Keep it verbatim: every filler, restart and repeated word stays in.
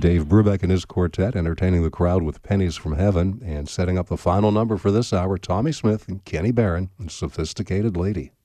Dave Brubeck and his quartet entertaining the crowd with Pennies from Heaven, and setting up the final number for this hour, Tommy Smith and Kenny Barron and Sophisticated Lady.